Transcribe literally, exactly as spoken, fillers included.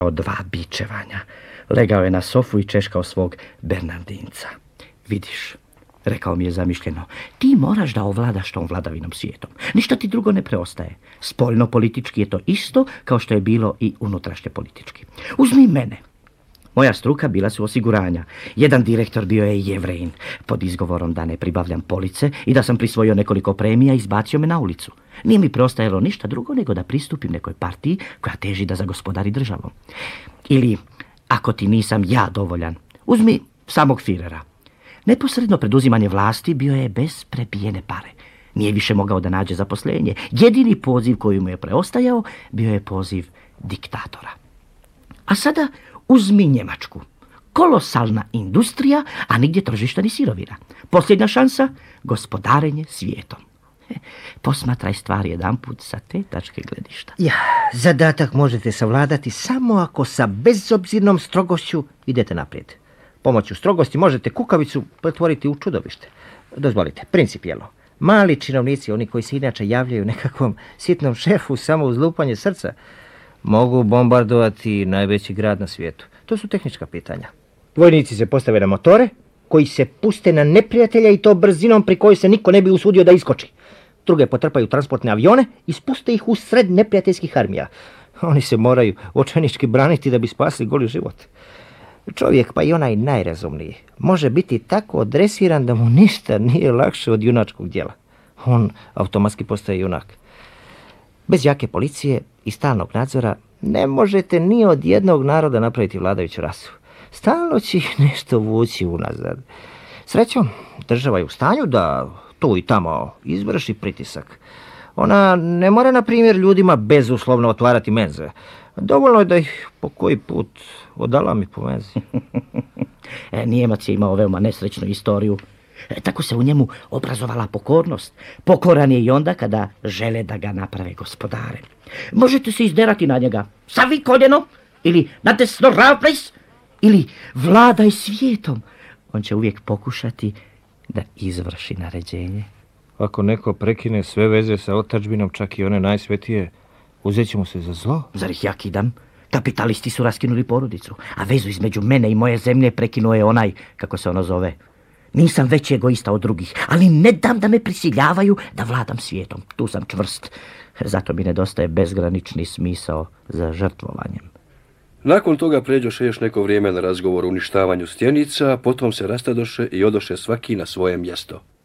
od dva bičevanja. Legao je na sofu i češkao svog Bernardinca. Vidiš, rekao mi je zamišljeno, ti moraš da ovladaš tom vladavinom svijetom. Ništa ti drugo ne preostaje. Spoljno politički je to isto kao što je bilo i unutrašnje politički. Uzmi mene. Moja struka bila su osiguranja. Jedan direktor bio je Jevrejin. Pod izgovorom da ne pribavljam police i da sam prisvojio nekoliko premija, izbacio me na ulicu. Nije mi preostajalo ništa drugo nego da pristupim nekoj partiji koja teži da zagospodari državom. Ili, ako ti nisam ja dovoljan, uzmi samog Firera. Neposredno preduzimanje vlasti bio je bez prebijene pare. Nije više mogao da nađe zaposlenje. Jedini poziv koji mu je preostajao bio je poziv diktatora. A sada uzmi Njemačku. Kolosalna industrija, a nigdje tržišta ni sirovina. Posljednja šansa, gospodarenje svijetom. Posmatraj stvari jedanput sa te tačke gledišta. Ja, zadatak možete savladati samo ako sa bezobzirnom strogošću idete naprijed. Pomoću strogosti možete kukavicu pretvoriti u čudovište. Dozvolite, principijelno. Mali činovnici, oni koji se inače javljaju nekakvom sitnom šefu samo uz lupanje srca, mogu bombardovati najveći grad na svijetu. To su tehnička pitanja. Vojnici se postave na motore koji se puste na neprijatelja i to brzinom pri kojoj se niko ne bi usudio da iskoči. Druge potrpaju transportne avione i spuste ih u sred neprijateljskih armija. Oni se moraju očajnički braniti da bi spasli goli život. Čovjek, pa i onaj najrazumniji, može biti tako odresiran da mu ništa nije lakše od junačkog djela. On automatski postaje junak. Bez jake policije i stalnog nadzora ne možete ni od jednog naroda napraviti vladajuću rasu. Stalno će ih nešto vući unazad. Srećom, država je u stanju da tu i tamo izvrši pritisak. Ona ne mora, na primjer, ljudima bezuslovno otvarati menze. Dovoljno je da ih po koji put odalami po menzi. e, Nijemac je imao veoma nesrećnu istoriju. E, tako se u njemu obrazovala pokornost. Pokoran je i onda kada žele da ga naprave gospodare. Možete se izderati na njega. Savi koljeno, ili na desno ravples, ili vladaj svijetom. On će uvijek pokušati da izvrši naređenje. Ako neko prekine sve veze sa otadžbinom, čak i one najsvetije, uzet ćemo se za zlo. Zar ih ja kidam? Kapitalisti su raskinuli porodicu, a vezu između mene i moje zemlje prekinuo je onaj, kako se ono zove. Nisam veći egoista od drugih, ali ne dam da me prisiljavaju da vladam svijetom. Tu sam čvrst. Zato mi nedostaje bezgranični smisao za žrtvovanjem. Nakon toga pređoše još neko vrijeme na razgovor o uništavanju stjenica, potom se rastadoše i odoše svaki na svoje mjesto.